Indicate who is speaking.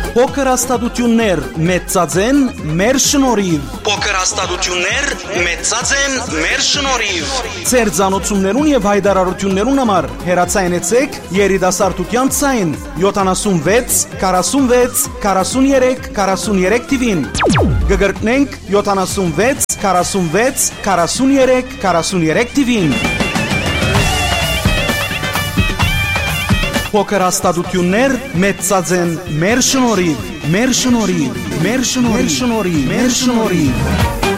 Speaker 1: Փոքր հաստատություններ մեծածեն մեր շնորհիվ։ Փոքր հաստատություններ մեծածեն մեր շնորհիվ։ Ձեր ցանոթություններուն եւ հայտարարություններուն համար հեռացայինեցեք երիտասարդության ցայն 76 46 43 43 TV-ին։ Գգրտնենք 76 46 43 43 TV-ին։ Փոքր հաստատություններ մեծածեն մեր շնորհիվ, մեր շնորհիվ, մեր շնորհիվ, մեր շնորհիվ, մեր շնորհիվ։